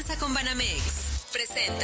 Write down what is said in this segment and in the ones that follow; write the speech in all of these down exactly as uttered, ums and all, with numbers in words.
Alianza con Banamex presenta.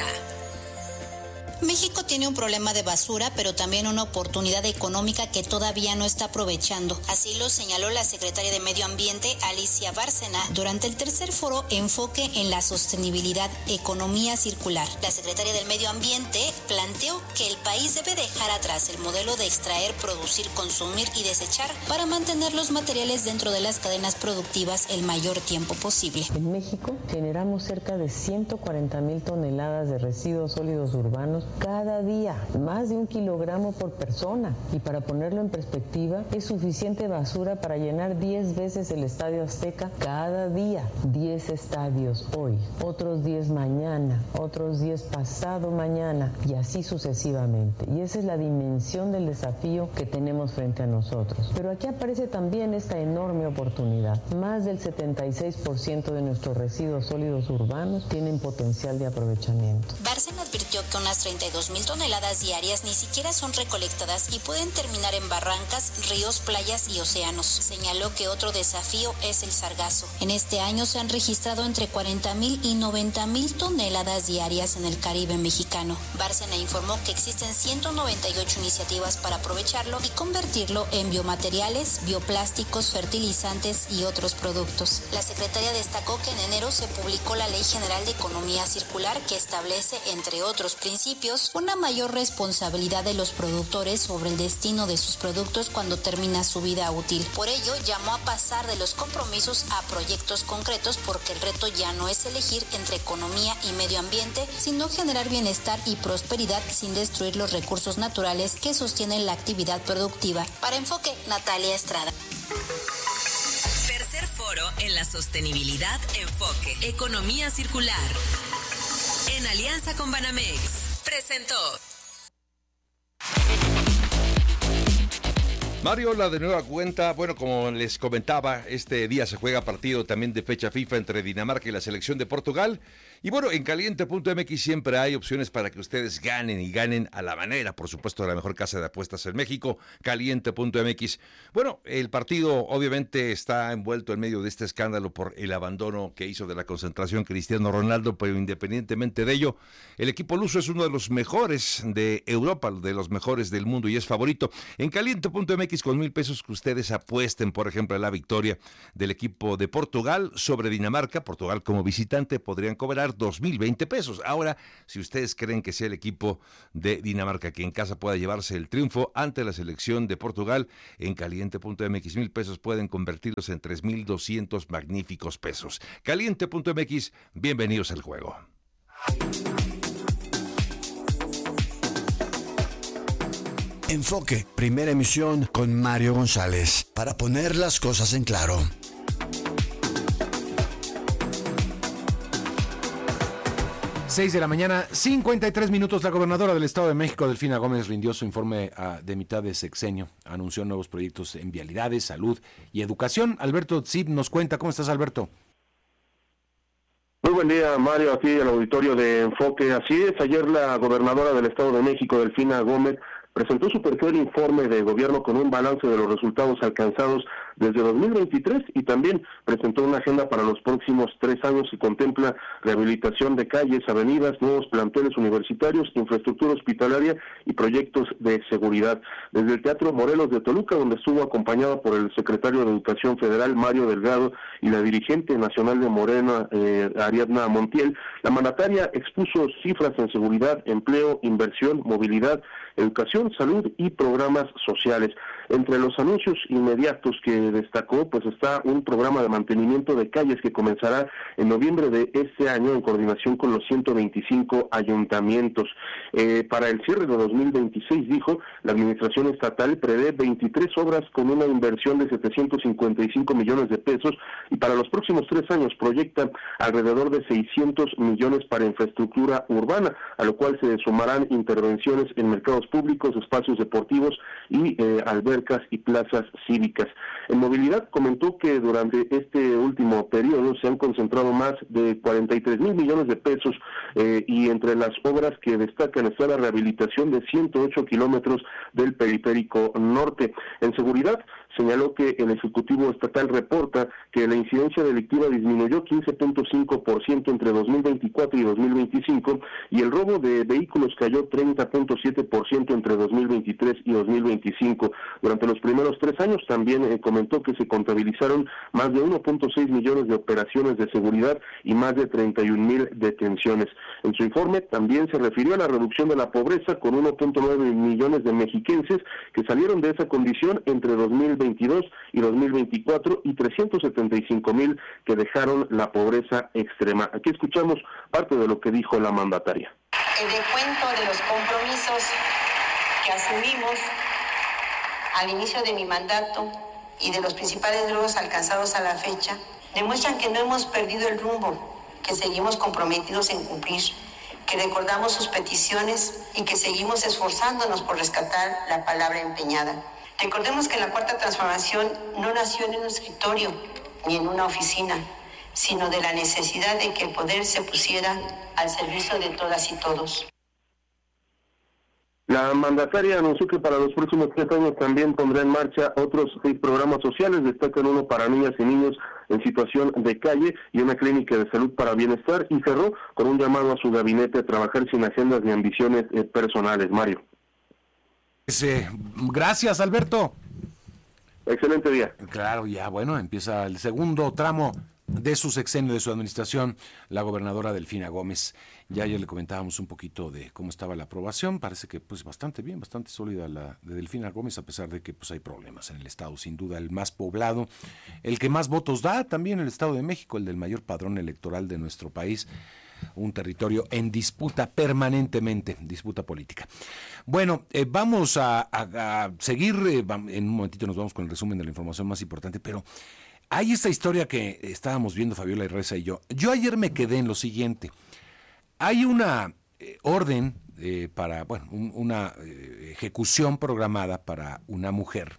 México tiene un problema de basura, pero también una oportunidad económica que todavía no está aprovechando. Así lo señaló la secretaria de Medio Ambiente, Alicia Bárcena, durante el tercer foro Enfoque en la Sostenibilidad, Economía Circular. La secretaria del Medio Ambiente planteó que el país debe dejar atrás el modelo de extraer, producir, consumir y desechar para mantener los materiales dentro de las cadenas productivas el mayor tiempo posible. En México generamos cerca de ciento cuarenta mil toneladas de residuos sólidos urbanos cada día, más de un kilogramo por persona. Y para ponerlo en perspectiva, es suficiente basura para llenar diez veces el Estadio Azteca cada día. diez estadios hoy, otros diez mañana, otros diez pasado mañana, y así sucesivamente. Y esa es la dimensión del desafío que tenemos frente a nosotros. Pero aquí aparece también esta enorme oportunidad. Más del setenta y seis por ciento de nuestros residuos sólidos urbanos tienen potencial de aprovechamiento. Bárcena advirtió que unas treinta y dos mil toneladas diarias ni siquiera son recolectadas y pueden terminar en barrancas, ríos, playas y océanos. Señaló que otro desafío es el sargazo. En este año se han registrado entre cuarenta mil y noventa mil toneladas diarias en el Caribe mexicano. Bárcena informó que existen ciento noventa y ocho iniciativas para aprovecharlo y convertirlo en biomateriales, bioplásticos, fertilizantes y otros productos. La secretaria destacó que en enero se publicó la Ley General de Economía Circular, que establece, entre otros principios, una mayor responsabilidad de los productores sobre el destino de sus productos cuando termina su vida útil. Por ello, llamó a pasar de los compromisos a proyectos concretos, porque el reto ya no es elegir entre economía y medio ambiente, sino generar bienestar y prosperidad sin destruir los recursos naturales que sostienen la actividad productiva. Para Enfoque, Natalia Estrada. Tercer foro en la sostenibilidad, Enfoque, Economía Circular. En alianza con Banamex. Presentó. Mario, la de nueva cuenta, bueno, como les comentaba, este día se juega partido también de fecha FIFA entre Dinamarca y la selección de Portugal. Y bueno, en caliente punto m x siempre hay opciones para que ustedes ganen y ganen a la manera, por supuesto, de la mejor casa de apuestas en México, caliente punto m x. Bueno, el partido obviamente está envuelto en medio de este escándalo por el abandono que hizo de la concentración Cristiano Ronaldo, pero independientemente de ello, el equipo luso es uno de los mejores de Europa, de los mejores del mundo y es favorito. En caliente punto m x con mil pesos que ustedes apuesten, por ejemplo, a la victoria del equipo de Portugal sobre Dinamarca, Portugal como visitante, podrían cobrar dos mil veinte pesos. Ahora, si ustedes creen que sea el equipo de Dinamarca que en casa pueda llevarse el triunfo ante la selección de Portugal, en caliente punto m x mil pesos pueden convertirlos en tres mil doscientos magníficos pesos. caliente punto m x, bienvenidos al juego. Enfoque, primera emisión con Mario González, para poner las cosas en claro. seis de la mañana, cincuenta y tres minutos. La gobernadora del Estado de México, Delfina Gómez, rindió su informe uh, de mitad de sexenio. Anunció nuevos proyectos en vialidades, salud y educación. Alberto Zip nos cuenta. ¿Cómo estás, Alberto? Muy buen día, Mario, aquí en el auditorio de Enfoque. Así es, ayer la gobernadora del Estado de México, Delfina Gómez, presentó su tercer informe de gobierno con un balance de los resultados alcanzados desde dos mil veintitrés y también presentó una agenda para los próximos tres años que contempla rehabilitación de calles, avenidas, nuevos planteles universitarios, infraestructura hospitalaria y proyectos de seguridad. Desde el Teatro Morelos de Toluca, donde estuvo acompañada por el secretario de Educación Federal, Mario Delgado, y la dirigente nacional de Morena, eh, Ariadna Montiel, la mandataria expuso cifras en seguridad, empleo, inversión, movilidad, educación, salud y programas sociales. Entre los anuncios inmediatos que destacó, pues está un programa de mantenimiento de calles que comenzará en noviembre de este año en coordinación con los ciento veinticinco ayuntamientos. Eh, para el cierre de dos mil veintiséis, dijo, la administración estatal prevé veintitrés obras con una inversión de setecientos cincuenta y cinco millones de pesos y para los próximos tres años proyecta alrededor de seiscientos millones para infraestructura urbana, a lo cual se sumarán intervenciones en mercados públicos, espacios deportivos y eh, albercas y plazas cívicas. En movilidad comentó que durante este último periodo se han concentrado más de cuarenta y tres mil millones de pesos eh, y entre las obras que destacan está la rehabilitación de ciento ocho kilómetros del periférico norte. En seguridad señaló que el Ejecutivo Estatal reporta que la incidencia delictiva disminuyó quince punto cinco por ciento entre dos mil veinticuatro y dos mil veinticinco y el robo de vehículos cayó treinta punto siete por ciento entre dos mil veintitrés y dos mil veinticinco. Durante los primeros tres años también eh, comentó que se contabilizaron más de uno punto seis millones de operaciones de seguridad y más de treinta y un mil detenciones. En su informe también se refirió a la reducción de la pobreza con uno punto nueve millones de mexiquenses que salieron de esa condición entre dos mil veintidós y dos mil veinticuatro y trescientos setenta y cinco mil que dejaron la pobreza extrema. Aquí escuchamos parte de lo que dijo la mandataria. El recuento de los compromisos que asumimos al inicio de mi mandato y de los principales logros alcanzados a la fecha demuestran que no hemos perdido el rumbo, que seguimos comprometidos en cumplir, que recordamos sus peticiones y que seguimos esforzándonos por rescatar la palabra empeñada. Recordemos que la Cuarta Transformación no nació en un escritorio ni en una oficina, sino de la necesidad de que el poder se pusiera al servicio de todas y todos. La mandataria anunció que para los próximos tres años también pondrá en marcha otros seis programas sociales, destacan uno para niñas y niños en situación de calle y una clínica de salud para bienestar, y cerró con un llamado a su gabinete a trabajar sin agendas ni ambiciones eh, personales. Mario. Sí, gracias, Alberto. Excelente día. Claro, ya, bueno, empieza el segundo tramo de su sexenio, de su administración, la gobernadora Delfina Gómez. Ya ayer le comentábamos un poquito de cómo estaba la aprobación. Parece que pues bastante bien, bastante sólida la de Delfina Gómez, a pesar de que pues hay problemas en el estado, sin duda el más poblado, el que más votos da, también el Estado de México, el del mayor padrón electoral de nuestro país, un territorio en disputa permanentemente, disputa política. Bueno, eh, vamos a, a, a seguir, eh, en un momentito nos vamos con el resumen de la información más importante, pero hay esta historia que estábamos viendo Fabiola y Reza y yo. Yo ayer me quedé en lo siguiente. Hay una eh, orden eh, para, bueno, un, una eh, ejecución programada para una mujer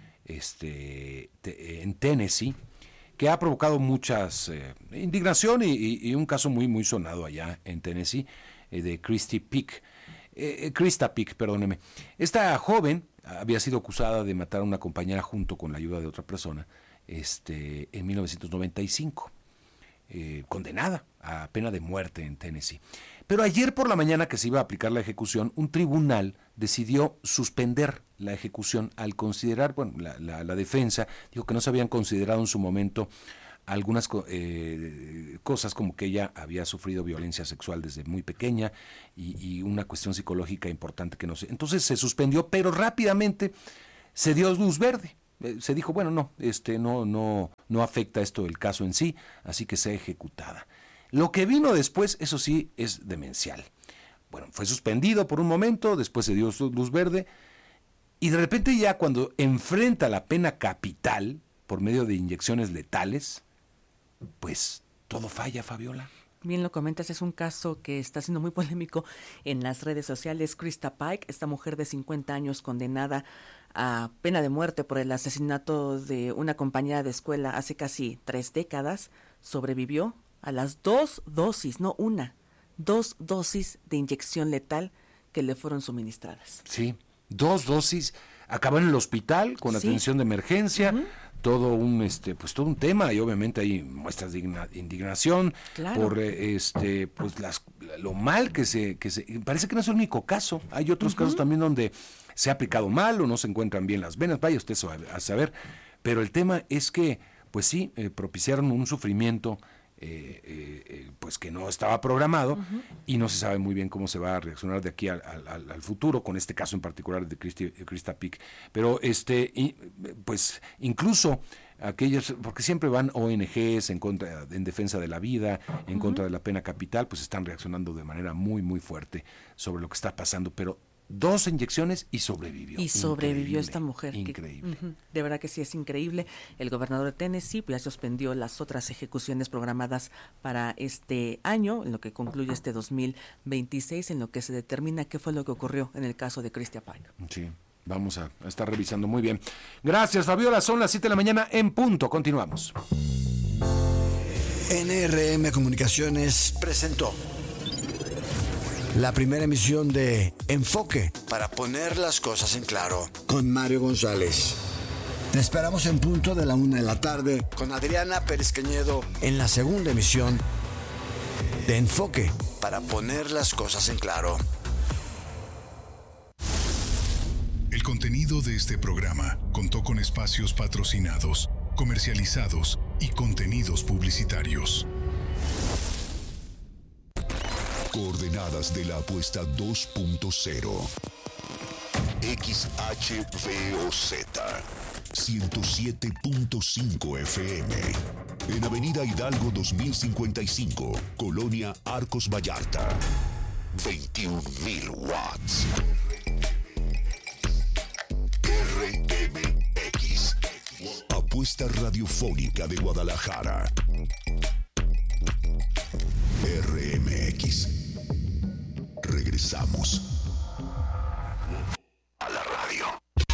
este, te, en Tennessee, que ha provocado muchas eh, indignación y, y, y un caso muy muy sonado allá en Tennessee, eh, de Christy Peak, eh, Krista Peak, perdóneme. Esta joven había sido acusada de matar a una compañera junto con la ayuda de otra persona, este, en mil novecientos noventa y cinco, eh, condenada a pena de muerte en Tennessee. Pero ayer por la mañana, que se iba a aplicar la ejecución, un tribunal decidió suspender la ejecución al considerar, bueno, la, la, la defensa dijo que no se habían considerado en su momento algunas eh, cosas, como que ella había sufrido violencia sexual desde muy pequeña y, y una cuestión psicológica importante que no sé. Entonces se suspendió, pero rápidamente se dio luz verde. Eh, se dijo, bueno, no, este no, no, no afecta esto el caso en sí, así que sea ejecutada. Lo que vino después, eso sí, es demencial. Bueno, fue suspendido por un momento, después se dio luz verde, y de repente ya cuando enfrenta la pena capital por medio de inyecciones letales, pues todo falla, Fabiola. Bien lo comentas, es un caso que está siendo muy polémico en las redes sociales. Krista Pike, esta mujer de cincuenta años condenada a pena de muerte por el asesinato de una compañera de escuela hace casi tres décadas, sobrevivió a las dos dosis, no una, dos dosis de inyección letal que le fueron suministradas. Sí, dos dosis, acabó en el hospital con sí. atención de emergencia, uh-huh. todo un este pues todo un tema, y obviamente hay muestras de indignación claro. por este pues las lo mal que se que se parece que no es el único caso, hay otros uh-huh. casos también donde se ha aplicado mal o no se encuentran bien las venas, vaya usted a saber, pero el tema es que pues sí eh, propiciaron un sufrimiento Eh, eh, pues que no estaba programado uh-huh. y no se sabe muy bien cómo se va a reaccionar de aquí al, al, al futuro con este caso en particular de Christy, Krista Peak, pero este y, pues incluso aquellos, porque siempre van O N Ges en contra, en defensa de la vida, en uh-huh. contra de la pena capital, pues están reaccionando de manera muy muy fuerte sobre lo que está pasando, pero dos inyecciones y sobrevivió. Y sobrevivió increíble, esta mujer. Increíble. Que, uh-huh, de verdad que sí es increíble. El gobernador de Tennessee pues, ya suspendió las otras ejecuciones programadas para este año, en lo que concluye este dos mil veintiséis, en lo que se determina qué fue lo que ocurrió en el caso de Krista Pike. Sí, vamos a, a estar revisando muy bien. Gracias, Fabiola. Son las siete de la mañana en punto. Continuamos. N R M Comunicaciones presentó la primera emisión de Enfoque, para poner las cosas en claro, con Mario González. Te esperamos en punto de la una de la tarde con Adriana Pérez Cañedo en la segunda emisión de Enfoque, para poner las cosas en claro. El contenido de este programa contó con espacios patrocinados, comercializados y contenidos publicitarios. Coordenadas de la apuesta dos punto cero. X H V O Z ciento siete punto cinco F M. En Avenida Hidalgo dos mil cincuenta y cinco, Colonia Arcos Vallarta. veintiún mil watts. R M X. Apuesta radiofónica de Guadalajara. R M X. Regresamos a la radio.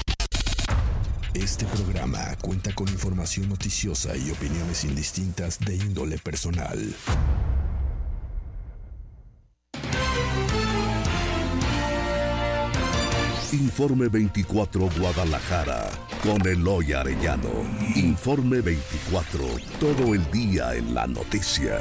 Este programa cuenta con información noticiosa y opiniones indistintas de índole personal. Informe veinticuatro Guadalajara, con Eloy Arellano. Informe veinticuatro, todo el día en la noticia.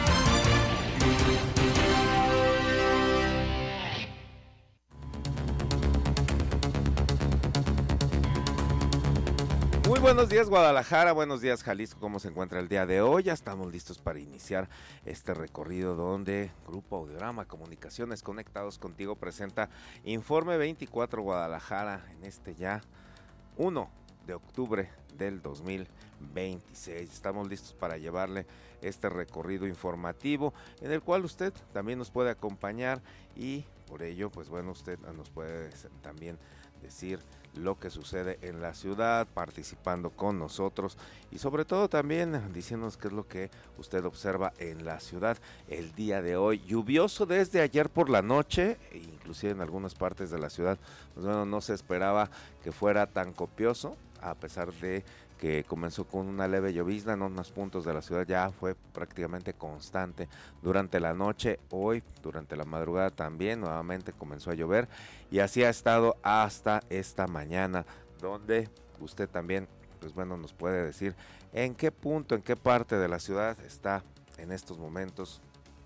Muy buenos días Guadalajara, buenos días Jalisco, ¿cómo se encuentra el día de hoy? Ya estamos listos para iniciar este recorrido donde Grupo Audiorama Comunicaciones Conectados Contigo presenta Informe veinticuatro Guadalajara en este ya primero de octubre del dos mil veintiséis. Estamos listos para llevarle este recorrido informativo en el cual usted también nos puede acompañar y por ello, pues bueno, usted nos puede también decir lo que sucede en la ciudad, participando con nosotros y sobre todo también diciéndonos qué es lo que usted observa en la ciudad el día de hoy. Lluvioso desde ayer por la noche, e inclusive en algunas partes de la ciudad, pues bueno, no se esperaba que fuera tan copioso, a pesar de que comenzó con una leve llovizna en unos puntos de la ciudad, ya fue prácticamente constante durante la noche. Hoy, durante la madrugada también, nuevamente comenzó a llover y así ha estado hasta esta mañana, donde usted también, pues bueno, nos puede decir en qué punto, en qué parte de la ciudad está en estos momentos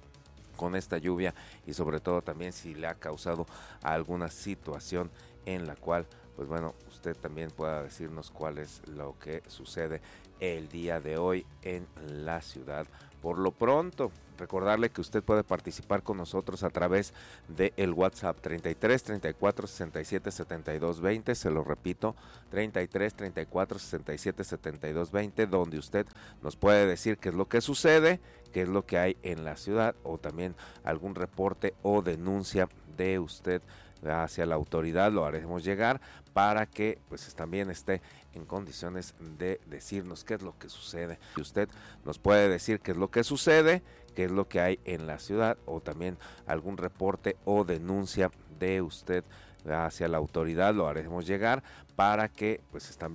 con esta lluvia y sobre todo también si le ha causado alguna situación en la cual, pues bueno, usted también pueda decirnos cuál es lo que sucede el día de hoy en la ciudad. Por lo pronto, recordarle que usted puede participar con nosotros a través del WhatsApp treinta y tres, treinta y cuatro, sesenta y siete, setenta y dos, veinte, se lo repito, treinta y tres, treinta y cuatro, sesenta y siete, setenta y dos, veinte, donde usted nos puede decir qué es lo que sucede, qué es lo que hay en la ciudad o también algún reporte o denuncia de usted hacia la autoridad, lo haremos llegar para que pues también esté en condiciones de decirnos qué es lo que sucede. Y usted nos puede decir qué es lo que sucede, qué es lo que hay en la ciudad o también algún reporte o denuncia de usted hacia la autoridad, lo haremos llegar para que pues también